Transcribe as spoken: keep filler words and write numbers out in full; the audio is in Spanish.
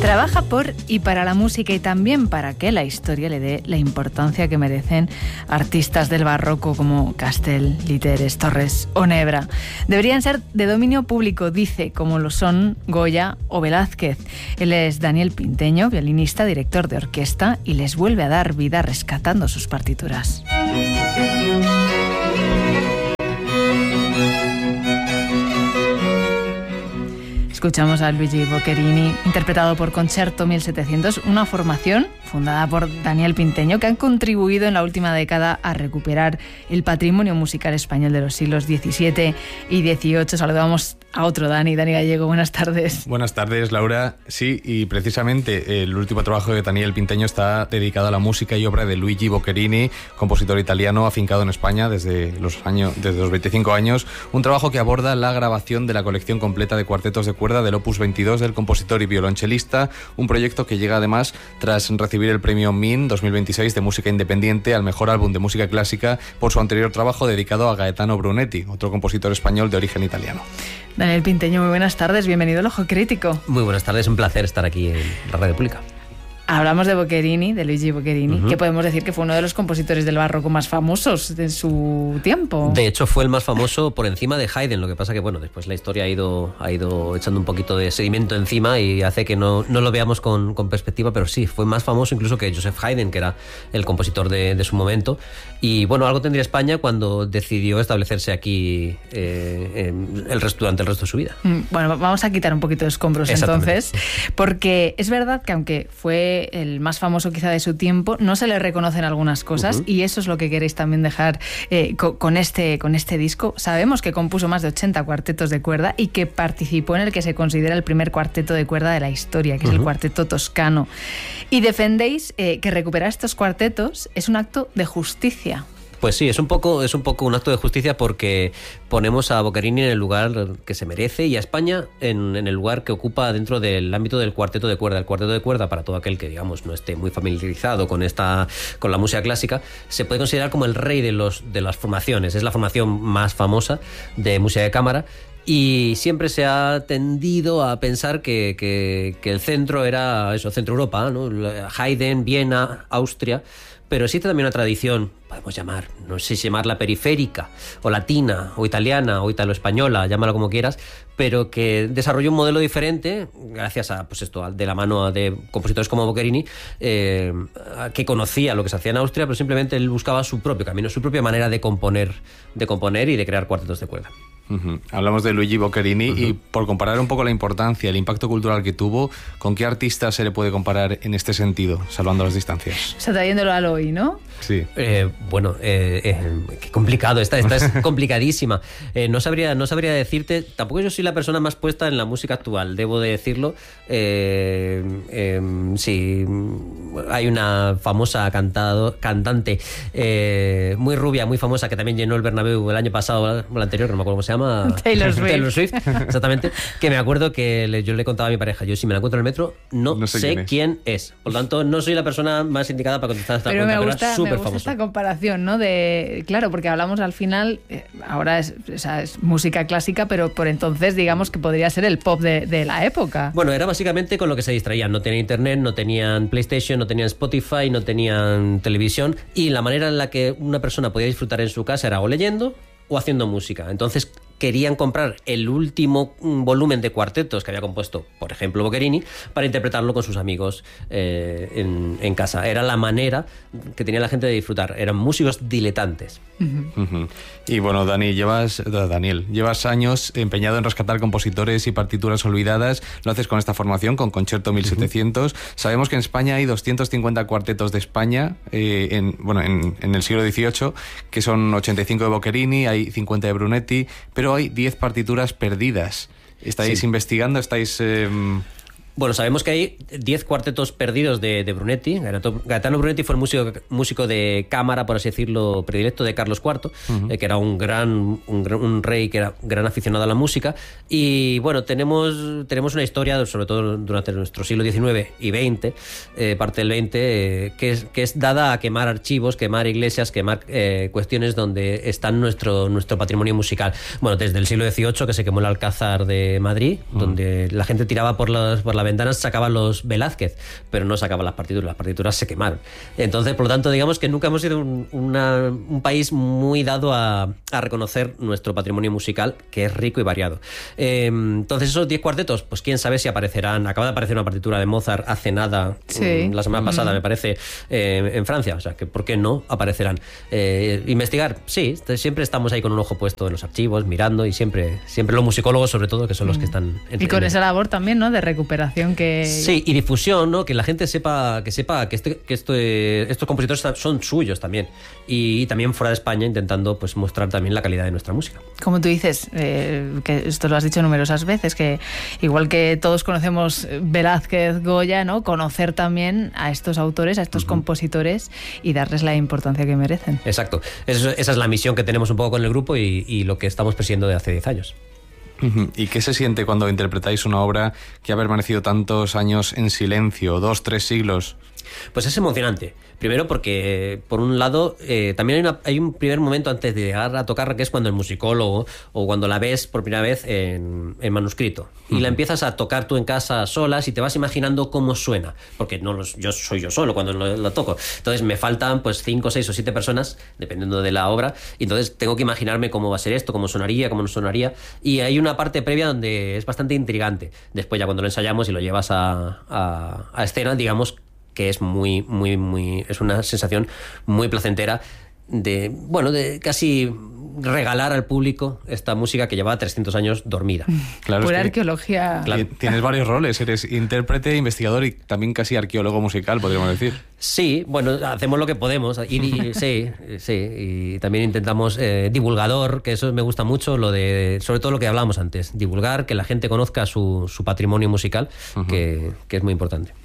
Trabaja por y para la música y también para que la historia le dé la importancia que merecen artistas del barroco como Castel, Literes, Torres o Nebra. Deberían ser de dominio público, dice, como lo son Goya o Velázquez. Él es Daniel Pinteño, violinista, director de orquesta, y les vuelve a dar vida rescatando sus partituras. Escuchamos a Luigi Boccherini, interpretado por Concerto mil setecientos, una formación fundada por Daniel Pinteño, que han contribuido en la última década a recuperar el patrimonio musical español de los siglos diecisiete y dieciocho. Saludamos a otro Dani, Dani Gallego, buenas tardes. Buenas tardes, Laura. Sí, y precisamente el último trabajo de Daniel Pinteño está dedicado a la música y obra de Luigi Boccherini, compositor italiano afincado en España desde los años, desde los veinticinco años. Un trabajo que aborda la grabación de la colección completa de cuartetos de cuerda del Opus veintidós del compositor y violonchelista, un proyecto que llega además tras recibir el premio M I N dos mil veintiséis de música independiente al mejor álbum de música clásica por su anterior trabajo dedicado a Gaetano Brunetti, otro compositor español de origen italiano. Daniel Pinteño, muy buenas tardes, bienvenido al Ojo Crítico. Muy buenas tardes, un placer estar aquí en la Radio Pública. Hablamos de Boccherini, de Luigi Boccherini, uh-huh. que podemos decir que fue uno de los compositores del barroco más famosos de su tiempo. De hecho, fue el más famoso por encima de Haydn, lo que pasa que, bueno, después la historia ha ido, ha ido echando un poquito de sedimento encima y hace que no, no lo veamos con, con perspectiva, pero sí, fue más famoso incluso que Joseph Haydn, que era el compositor de, de su momento. Y, bueno, algo tendría España cuando decidió establecerse aquí eh, el resto, durante el resto de su vida. Bueno, vamos a quitar un poquito de escombros entonces, porque es verdad que aunque fue el más famoso quizá de su tiempo, no se le reconocen algunas cosas, uh-huh. y eso es lo que queréis también dejar eh, con, con, este, con este disco. Sabemos que compuso más de ochenta cuartetos de cuerda y que participó en el que se considera el primer cuarteto de cuerda de la historia, que uh-huh. es el Cuarteto Toscano. Y defendéis eh, que recuperar estos cuartetos es un acto de justicia. Pues sí, es un poco es un poco un acto de justicia porque ponemos a Boccherini en el lugar que se merece y a España en, en el lugar que ocupa dentro del ámbito del cuarteto de cuerda. El cuarteto de cuerda, para todo aquel que, digamos, no esté muy familiarizado con esta con la música clásica, se puede considerar como el rey de los de las formaciones. Es la formación más famosa de música de cámara. Y siempre se ha tendido a pensar que, que, que el centro era eso, Centro Europa, ¿no? Haydn, Viena, Austria. Pero existe también una tradición, podemos llamar, no sé si llamarla periférica, o latina, o italiana, o italo-española, llámala como quieras, pero que desarrolló un modelo diferente, gracias a, pues esto, de la mano de compositores como Boccherini, eh, que conocía lo que se hacía en Austria, pero simplemente él buscaba su propio camino, su propia manera de componer, de componer y de crear cuartetos de cuerda. Uh-huh. Hablamos de Luigi Boccherini, uh-huh. y por comparar un poco la importancia, el impacto cultural que tuvo, ¿con qué artista se le puede comparar en este sentido, salvando las distancias? O sea, trayéndolo al hoy, ¿no? Sí. Eh, bueno, eh, eh, qué complicado, esta, esta es complicadísima. Eh, no sabría, no sabría decirte, tampoco yo soy la persona más puesta en la música actual, debo de decirlo. Eh, eh, sí, hay una famosa cantado, cantante eh, muy rubia, muy famosa, que también llenó el Bernabéu el año pasado, o el anterior, que no me acuerdo cómo se llama. Taylor Swift. Taylor Swift, exactamente. Que me acuerdo que le, yo le contaba a mi pareja, yo si me la encuentro en el metro, no, no sé, sé quién, es. quién es. Por lo tanto, no soy la persona más indicada para contestar esta pero pregunta, me gusta, pero me gusta esta comparación, ¿no? De, claro, porque hablamos al final, eh, ahora es, o sea, es música clásica, pero por entonces digamos que podría ser el pop de, de la época. Bueno, era básicamente con lo que se distraían. No tenían internet, no tenían PlayStation, no tenían Spotify, no tenían televisión, y la manera en la que una persona podía disfrutar en su casa era o leyendo o haciendo música. Entonces querían comprar el último volumen de cuartetos que había compuesto, por ejemplo, Boccherini, para interpretarlo con sus amigos eh, en, en casa. Era la manera que tenía la gente de disfrutar. Eran músicos diletantes. Uh-huh. Uh-huh. Y bueno, Dani, llevas, Daniel, llevas años empeñado en rescatar compositores y partituras olvidadas. Lo haces con esta formación, con Concerto mil setecientos. Uh-huh. Sabemos que en España hay doscientos cincuenta cuartetos de España, eh, en, bueno, en, en el siglo dieciocho, que son ochenta y cinco de Boccherini, hay cincuenta de Brunetti, pero hay diez partituras perdidas. ¿Estáis sí. investigando? ¿Estáis...? Eh... Bueno, sabemos que hay diez cuartetos perdidos de, de Brunetti. Gaetano Brunetti fue el músico, músico de cámara, por así decirlo, predilecto de Carlos cuarto, uh-huh. eh, que era un gran, un, un rey que era gran aficionado a la música. Y bueno, tenemos, tenemos una historia, sobre todo durante nuestro siglo diecinueve y veinte, eh, parte del veinte, eh, que, es, que es dada a quemar archivos, quemar iglesias, quemar eh, cuestiones donde está nuestro, nuestro patrimonio musical. Bueno, desde el siglo dieciocho, que se quemó el Alcázar de Madrid, uh-huh. donde la gente tiraba por las, por las las ventanas sacaban los Velázquez, pero no sacaban las partituras, las partituras se quemaron. Entonces, por lo tanto, digamos que nunca hemos sido un, una, un país muy dado a, a reconocer nuestro patrimonio musical, que es rico y variado. Eh, entonces, esos diez cuartetos, pues quién sabe si aparecerán. Acaba de aparecer una partitura de Mozart hace nada, sí. la semana pasada, mm. me parece, eh, en Francia. O sea, que ¿por qué no aparecerán? Eh, investigar, sí, siempre estamos ahí con un ojo puesto en los archivos, mirando, y siempre, siempre los musicólogos, sobre todo, que son los que están... En, y con en esa labor también, ¿no?, de recuperación que... Sí, y difusión, ¿no?, que la gente sepa que sepa que, este, que este, estos compositores son suyos también, y, y también fuera de España, intentando pues mostrar también la calidad de nuestra música. Como tú dices, eh, que esto lo has dicho numerosas veces, que igual que todos conocemos Velázquez, Goya, ¿no?, conocer también a estos autores, a estos uh-huh. compositores, y darles la importancia que merecen. Exacto, Eso, esa es la misión que tenemos un poco con el grupo y, y lo que estamos persiguiendo de hace diez años. ¿Y qué se siente cuando interpretáis una obra que ha permanecido tantos años en silencio, dos, tres siglos? Pues es emocionante. Primero porque, por un lado, eh, también hay, una, hay un primer momento antes de llegar a tocarla, que es cuando el musicólogo, o cuando la ves por primera vez en, en manuscrito. Y uh-huh. la empiezas a tocar tú en casa solas y te vas imaginando cómo suena. Porque no los, yo soy yo solo cuando lo, lo toco. Entonces me faltan pues cinco, seis o siete personas, dependiendo de la obra. Y entonces tengo que imaginarme cómo va a ser esto, cómo sonaría, cómo no sonaría. Y hay una parte previa donde es bastante intrigante. Después ya cuando lo ensayamos y lo llevas a, a, a escena, digamos que es muy, muy, muy, es una sensación muy placentera de, bueno, de casi regalar al público esta música que lleva trescientos años dormida. Claro, Pura es que arqueología. Claro. Tienes varios roles, eres intérprete, investigador y también casi arqueólogo musical, podríamos decir. Sí, bueno, hacemos lo que podemos. Y, y, sí, sí, y también intentamos eh, divulgador, que eso me gusta mucho, lo de, sobre todo lo que hablábamos antes, divulgar, que la gente conozca su, su patrimonio musical, uh-huh. que, que es muy importante.